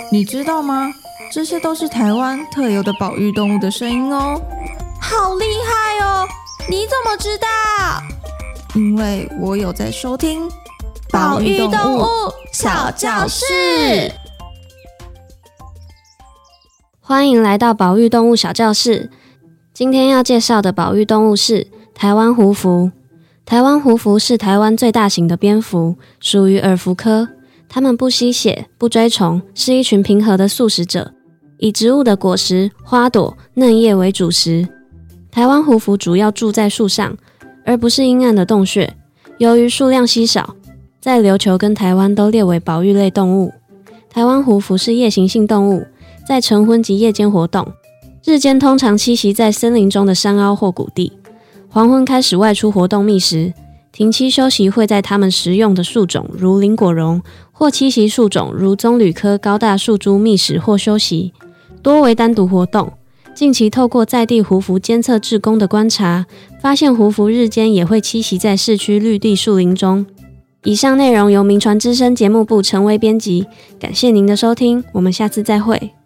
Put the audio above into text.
你知道吗？这些都是台湾特有的保育动物的声音哦。 好厉害哦！你怎么知道？ 因为我有在收听保育动物小教室。 欢迎来到保育动物小教室。今天要介绍的保育动物是台湾狐蝠。台湾狐蝠是台湾最大型的蝙蝠，属于耳蝠科。它们不吸血，不追虫，是一群平和的素食者，以植物的果实、花朵、嫩叶为主食。台湾狐蝠主要住在树上，而不是阴暗的洞穴。由于数量稀少，在琉球跟台湾都列为保育类动物。台湾狐蝠是夜行性动物，在晨昏及夜间活动，日间通常栖息在森林中的山凹或谷地，黄昏开始外出活动觅食，停栖休息会在它们食用的树种如林果榕，或栖息树种如棕榈科高大树株觅食或休息，多为单独活动。近期透过在地狐蝠监测志工的观察，发现狐蝠日间也会栖息在市区绿地树林中。以上内容由铭传之声节目部陈薇编辑，感谢您的收听，我们下次再会。